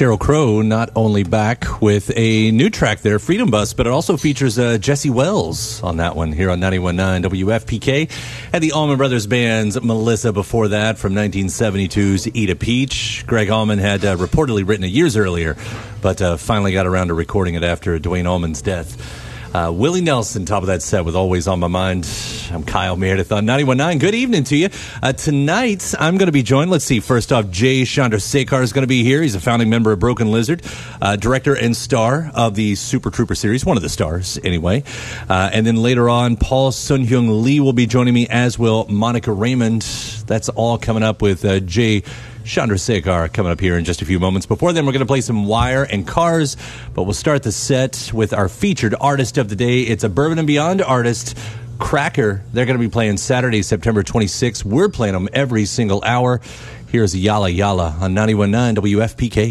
Sheryl Crow not only back with a new track there, Freedom Bus, but it also features Jesse Wells on that one here on 91.9 WFPK. And the Allman Brothers Band's Melissa before that from 1972's Eat a Peach. Greg Allman had reportedly written it years earlier, but finally got around to recording it after Dwayne Allman's death. Willie Nelson, top of that set with Always on My Mind. I'm Kyle Meredith on 91.9. Good evening to you. Tonight, I'm going to be joined. Let's see. First off, Jay Chandrasekhar is going to be here. He's a founding member of Broken Lizard, director and star of the Super Trooper series, one of the stars anyway. And then later on, Paul Sun-Hyung Lee will be joining me, as will Monica Raymond. That's all coming up with Jay Chandrasekhar coming up here in just a few moments. Before then, we're going to play some Wire and Cars, but we'll start the set with our featured artist of the day. It's a Bourbon and Beyond artist, Cracker. They're going to be playing Saturday, September 26th. We're playing them every single hour. Here's Yalla Yalla on 91.9 WFPK.